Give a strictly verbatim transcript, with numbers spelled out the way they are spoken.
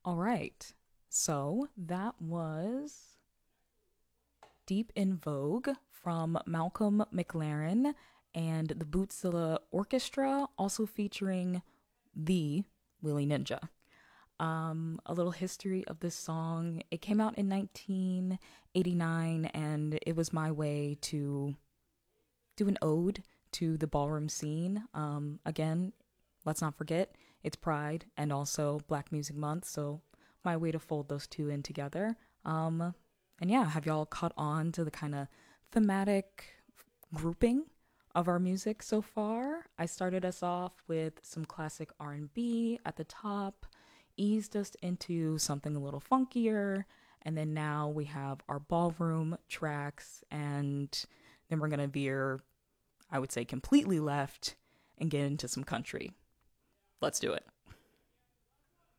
All right. So that was Deep in Vogue from Malcolm McLaren and the Bootzilla Orchestra, also featuring the Willie Ninja. Um, a little history of this song. It came out in nineteen eighty-nine, and it was my way to do an ode to the ballroom scene. Um, again, let's not forget it's Pride and also Black Music Month, so my way to fold those two in together. Um, and yeah, have y'all caught on to the kind of thematic grouping of our music so far? I started us off with some classic R and B at the top, eased us into something a little funkier, and then now we have our ballroom tracks, and then we're gonna veer, I would say, completely left and get into some country. Let's do it.